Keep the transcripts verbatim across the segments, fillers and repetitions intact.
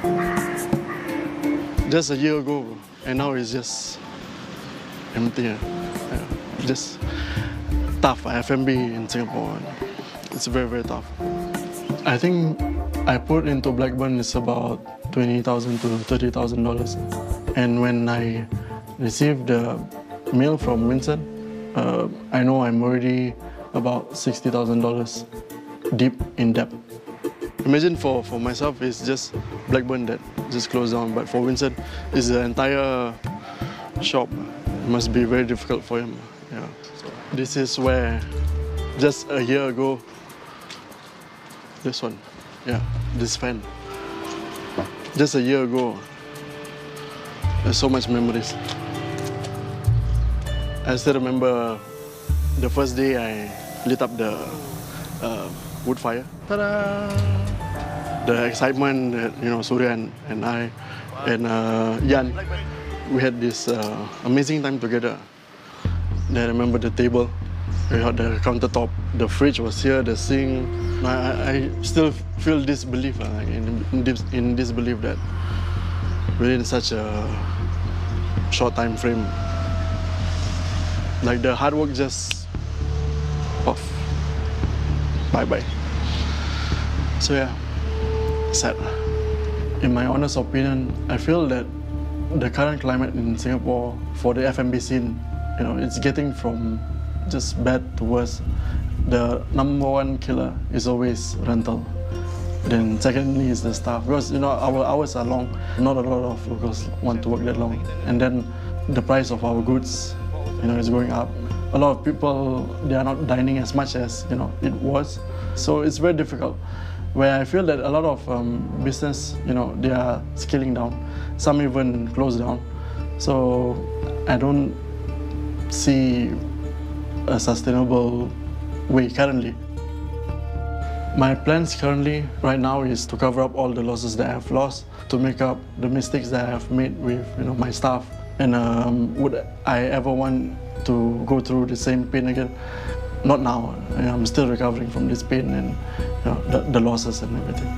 Just a year ago, and now it's just empty. Yeah. Just tough. F and B in Singapore, it's very, very tough. I think I put into Blackburn is about twenty thousand to thirty thousand dollars, and when I received the mail from Vincent, uh, I know I'm already about sixty thousand dollars deep in debt. Imagine for, for myself, it's just Blackburn that just closed down, but for Vincent, it's the entire shop. It must be very difficult for him. Yeah. So this is where, just a year ago, this one, yeah, this fan. Just a year ago, there's so much memories. I still remember the first day I lit up the uh, wood fire. Ta-da! The excitement that, you know, Surya and, and I and uh, Yan, we had this uh, amazing time together. Then I remember the table, we had the countertop, the fridge was here, the sink. I, I still feel disbelief, uh, in, in, this, in disbelief that within such a short time frame, like the hard work just off. Bye-bye. So yeah, sad. In my honest opinion, I feel that the current climate in Singapore for the F and B scene, you know, it's getting from just bad to worse. The number one killer is always rental. Then secondly is the staff, because you know our hours are long. Not a lot of locals want to work that long. And then the price of our goods, you know, is going up. A lot of people, they are not dining as much as, you know, it was. So it's very difficult. Where I feel that a lot of um, business, you know, they are scaling down. Some even close down. So I don't see a sustainable way currently. My plans currently, right now, is to cover up all the losses that I have lost, to make up the mistakes that I have made with, you know, my staff. And um, would I ever want to go through the same pain again? Not now. I'm still recovering from this pain and, you know, the, the losses and everything.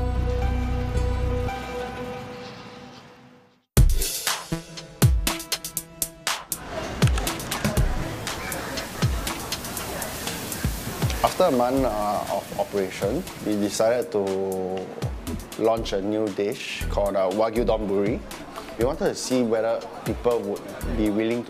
After a month uh, of operation, we decided to launch a new dish called uh, Wagyu Donburi. We wanted to see whether people would be willing to